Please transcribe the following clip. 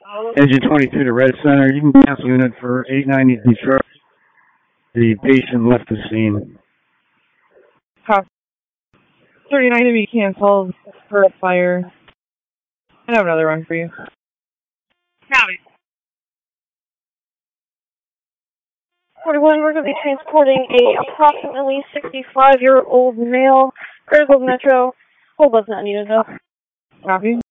Engine 22 to Red Center. You can cancel unit for 890 Detroit. The patient left the scene. Copy. 39 to be canceled for a fire. I have another one for you. Copy. 41, we're going to be transporting a approximately 65-year-old male. Critical Metro. Whole bus not needed though. Copy.